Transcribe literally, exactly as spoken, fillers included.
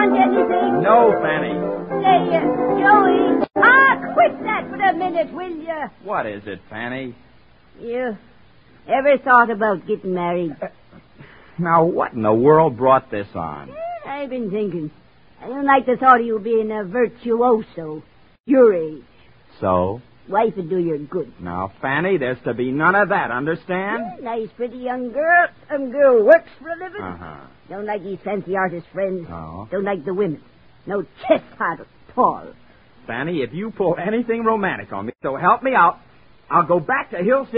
want anything? No, Fanny. Say, uh, Joey. Ah, quit that for a minute, will you? What is it, Fanny? You ever thought about getting married? Uh, now, what in the world brought this on? Eh, I've been thinking. I don't like the thought of you being a virtuoso. Your age. So? Wife would do you good. Now, Fanny, there's to be none of that, understand? Yeah, nice, pretty young girl. Some girl works for a living. Uh-huh. Don't like these fancy artist friends. Oh. Don't like the women. No chest hot at all. Fanny, if you pull anything romantic on me, so help me out, I'll go back to Hill City.